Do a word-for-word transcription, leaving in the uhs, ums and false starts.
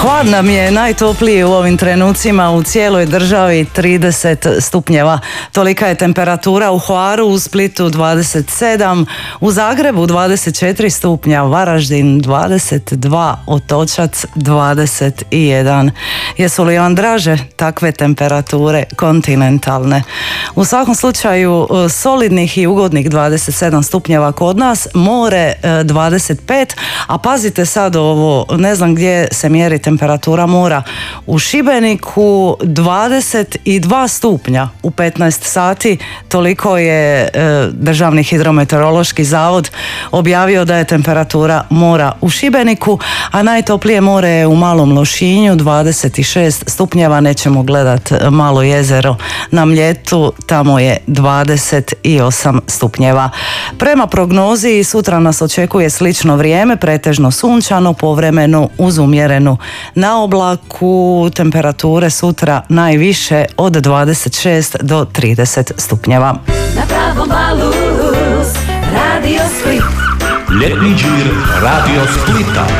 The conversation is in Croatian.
Hvar nam je najtopliji u ovim trenucima u cijeloj državi, trideset stupnjeva. Tolika je temperatura u Hvaru, u Splitu dvadeset sedam, u Zagrebu dvadeset četiri stupnja, Varaždin dvadeset dva, Otočac dvadeset jedan. Jesu li vam draže takve temperature kontinentalne? U svakom slučaju solidnih i ugodnih dvadeset sedam stupnjeva kod nas, more dvadeset pet, a pazite sad ovo, ne znam gdje se mjeri temperatura mora. U Šibeniku dvadeset dva stupnja u petnaest sati, toliko je e, Državni hidrometeorološki zavod objavio da je temperatura mora u Šibeniku, a najtoplije more je u Malom Lošinju, dvadeset šest stupnjeva. Nećemo gledat Malo jezero na Mljetu, tamo je dvadeset osam stupnjeva. Prema prognozi sutra nas očekuje slično vrijeme, pretežno sunčano, povremeno uz umjerenu na oblaku. Temperature sutra najviše od dvadeset šest do trideset stupnjeva. Na pravom valu Radio Split. Ljetni džir Radio Splita.